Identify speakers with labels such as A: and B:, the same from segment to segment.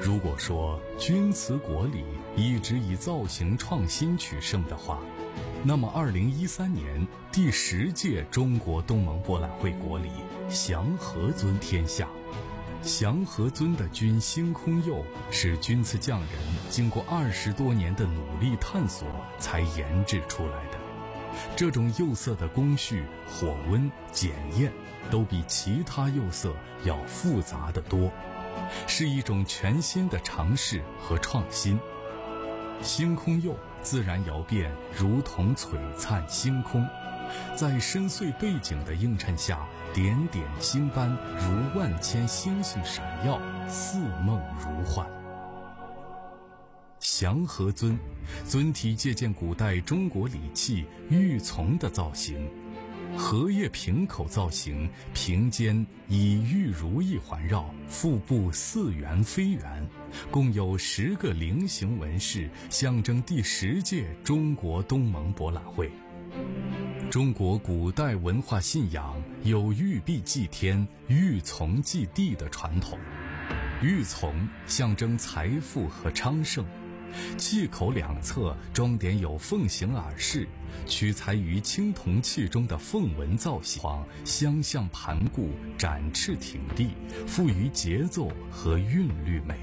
A: 如果说钧瓷国礼一直以造型创新取胜的话，那么2013年第10届中国东盟博览会国礼祥和尊天下。祥和尊的钧星空釉是钧瓷匠人经过20多年的努力探索才研制出来的。这种釉色的工序、火温、检验都比其他釉色要复杂得多，是一种全新的尝试和创新。星空釉自然窑变如同璀璨星空，在深邃背景的映衬下，点点星斑如万千星星闪耀，似梦如幻。祥和尊尊体借鉴古代中国礼器玉琮的造型，荷叶瓶口造型，瓶尖以玉如意环绕，腹部似圆非圆，共有10个菱形纹饰，象征第10届中国东盟博览会。中国古代文化信仰有玉璧祭天、玉琮祭地的传统。玉琮象征财富和昌盛，器口两侧装点有凤形耳饰，取材于青铜器中的凤纹造型，相向盘固，展翅挺立，富于节奏和韵律美。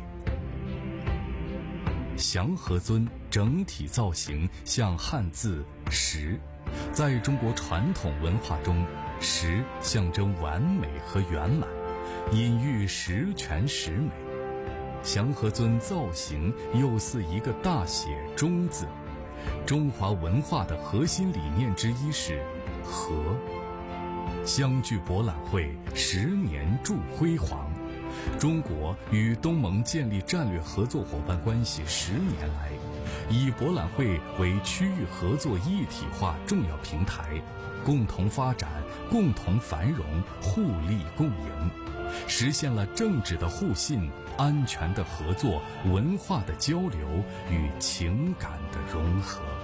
A: 祥和尊整体造型像汉字十，在中国传统文化中，十象征完美和圆满，隐喻十全十美。祥和尊造型又似一个大写中字，中华文化的核心理念之一是和。相聚博览会10年铸辉煌，中国与东盟建立战略合作伙伴关系10年来，以博览会为区域合作一体化重要平台，共同发展，共同繁荣，互利共赢，实现了政治的互信、安全的合作、文化的交流与情感的融合。